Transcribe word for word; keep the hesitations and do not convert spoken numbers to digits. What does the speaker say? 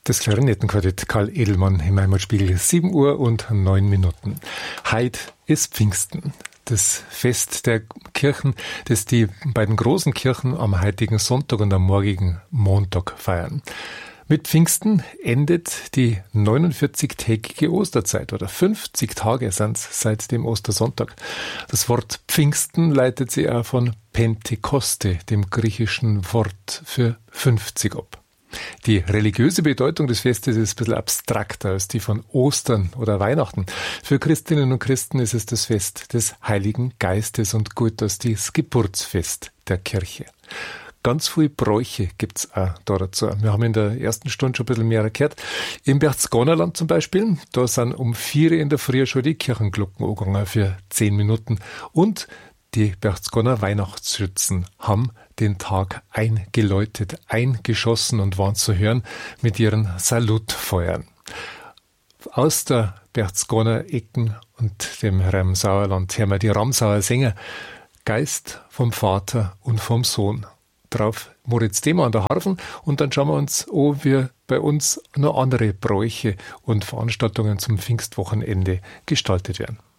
Das Klarinettenquartett Karl Edelmann im Heimatspiegel, sieben Uhr und neun Minuten. Heut ist Pfingsten, das Fest der Kirchen, das die beiden großen Kirchen am heutigen Sonntag und am morgigen Montag feiern. Mit Pfingsten endet die neunundvierzigtägige Osterzeit, oder fünfzig Tage sind's seit dem Ostersonntag. Das Wort Pfingsten leitet sich auch von Pentekoste, dem griechischen Wort für fünfzig, ab. Die religiöse Bedeutung des Festes ist ein bisschen abstrakter als die von Ostern oder Weihnachten. Für Christinnen und Christen ist es das Fest des Heiligen Geistes und gilt als das Geburtsfest der Kirche. Ganz viele Bräuche gibt's auch da dazu. Wir haben in der ersten Stunde schon ein bisschen mehr gehört. Im Berchtesgadenerland zum Beispiel, da sind um vier in der Früh schon die Kirchenglocken angegangen für zehn Minuten. Und die Berchtesgadener Weihnachtsschützen haben den Tag eingeläutet, eingeschossen und waren zu hören mit ihren Salutfeuern. Aus der Berchtesgadener Ecken und dem Ramsauerland hören wir die Ramsauer Sänger, Geist vom Vater und vom Sohn. Drauf Moritz Thema an der Harfen, und dann schauen wir uns an, wie bei uns noch andere Bräuche und Veranstaltungen zum Pfingstwochenende gestaltet werden.